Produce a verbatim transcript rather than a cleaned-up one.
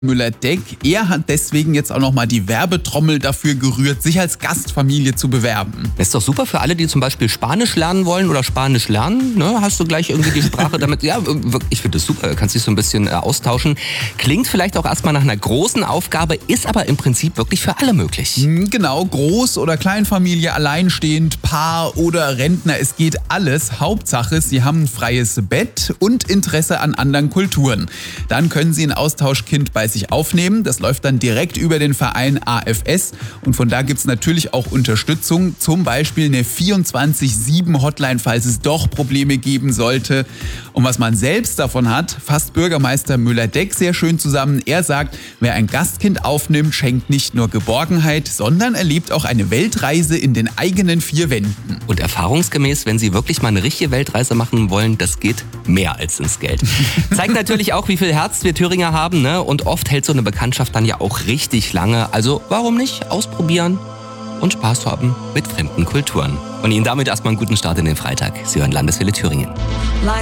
Müller-Deck. Er hat deswegen jetzt auch nochmal die Werbetrommel dafür gerührt, sich als Gastfamilie zu bewerben. Das ist doch super für alle, die zum Beispiel Spanisch lernen wollen oder Spanisch lernen. Ne? Hast du gleich irgendwie die Sprache damit? Ja, ich finde das super. Kannst dich so ein bisschen äh, austauschen. Klingt vielleicht auch erstmal nach einer großen Aufgabe, ist aber im Prinzip wirklich für alle möglich. Genau, Groß- oder Kleinfamilie, alleinstehend, Paar oder Rentner. Es geht alles. Hauptsache, Sie haben ein freies Bett und Interesse an anderen Kulturen. Dann können Sie ein Austauschkind bei sich aufnehmen. Das läuft dann direkt über den Verein A F S und von da gibt es natürlich auch Unterstützung, zum Beispiel eine vierundzwanzig sieben Hotline, falls es doch Probleme geben sollte. Und was man selbst davon hat, fasst Bürgermeister Müller-Deck sehr schön zusammen. Er sagt, wer ein Gastkind aufnimmt, schenkt nicht nur Geborgenheit, sondern erlebt auch eine Weltreise in den eigenen vier Wänden. Und erfahrungsgemäß, wenn Sie wirklich mal eine richtige Weltreise machen wollen, das geht mehr als ins Geld. Zeigt natürlich auch, wie viel Herz wir Thüringer haben, ne? Und oft hält so eine Bekanntschaft dann ja auch richtig lange. Also warum nicht ausprobieren und Spaß haben mit fremden Kulturen. Und Ihnen damit erstmal einen guten Start in den Freitag. Sie hören Landeswelle Thüringen.